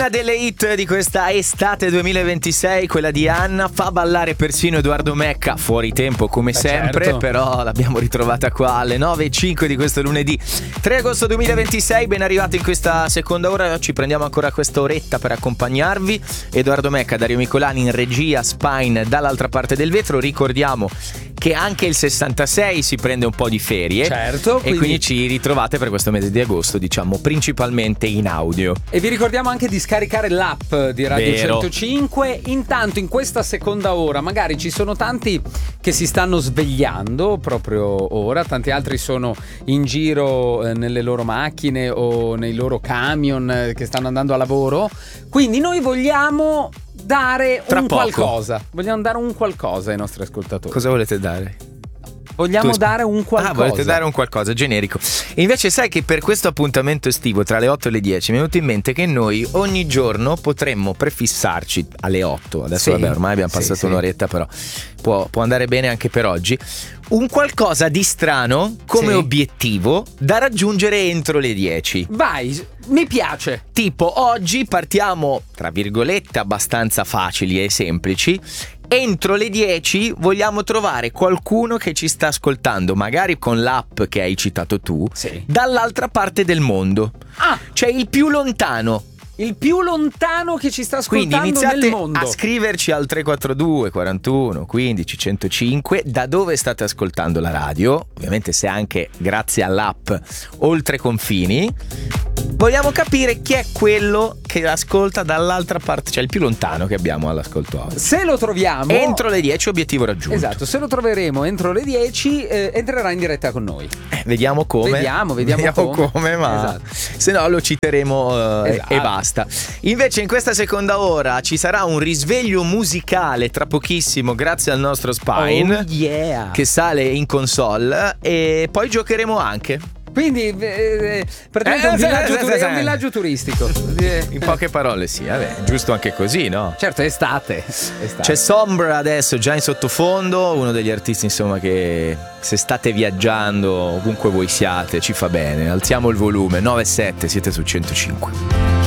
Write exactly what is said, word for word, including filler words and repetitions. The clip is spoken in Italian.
Una delle hit di questa estate duemilaventisei, quella di Anna, fa ballare persino Edoardo Mecca, fuori tempo come Beh, sempre, certo. però l'abbiamo ritrovata qua alle nove e cinque di questo lunedì tre agosto duemilaventisei. Ben arrivati in questa seconda ora, ci prendiamo ancora questa oretta per accompagnarvi. Edoardo Mecca, Dario Micolani in regia, Spine dall'altra parte del vetro. Ricordiamo che anche il sessantasei si prende un po' di ferie, certo, e quindi... quindi ci ritrovate per questo mese di agosto, diciamo principalmente in audio. E vi ricordiamo anche di scaricare l'app di Radio Vero. centocinque. Intanto in questa seconda ora magari ci sono tanti che si stanno svegliando proprio ora, tanti altri sono in giro eh, nelle loro macchine o nei loro camion eh, che stanno andando a lavoro, quindi noi vogliamo dare Tra un poco. qualcosa, vogliamo dare un qualcosa ai nostri ascoltatori. Cosa volete dare? Vogliamo Tu- dare un qualcosa. Ah, volete dare un qualcosa generico. E invece sai che per questo appuntamento estivo tra le otto e le dieci mi è venuto in mente che noi ogni giorno potremmo prefissarci alle otto. Adesso Sì, vabbè, ormai abbiamo sì, passato sì. un'oretta, però può, può andare bene anche per oggi. Un qualcosa di strano come Sì. obiettivo da raggiungere entro le dieci. Vai, mi piace. Tipo, oggi partiamo, tra virgolette, abbastanza facili e semplici. Entro le dieci vogliamo trovare qualcuno che ci sta ascoltando, magari con l'app che hai citato tu, Sì. dall'altra parte del mondo. Ah, Cioè il più lontano. il più lontano che ci sta Quindi ascoltando iniziate nel mondo. a scriverci al tre quattro due quarantuno quindici centocinque da dove state ascoltando la radio, ovviamente se anche grazie all'app oltre confini. Vogliamo capire chi è quello che ascolta dall'altra parte, cioè il più lontano che abbiamo all'ascolto oggi. Se lo troviamo Entro le dieci obiettivo raggiunto. Esatto, se lo troveremo entro le dieci eh, entrerà in diretta con noi. Eh, vediamo come. Vediamo, vediamo come. ma Esatto. se no lo citeremo eh, Esatto. e basta. Invece in questa seconda ora ci sarà un risveglio musicale tra pochissimo grazie al nostro Spine Oh yeah. che sale in console, e poi giocheremo anche. Quindi eh, eh, praticamente Eh, un, sì, villaggio sì, turi- sì, è un sì. villaggio turistico. In poche parole sì, vabbè, giusto anche così, no? Certo, è estate. estate. C'è Sombra adesso già in sottofondo, uno degli artisti insomma che se state viaggiando ovunque voi siate ci fa bene. Alziamo il volume, nove e sette, siete su centocinque.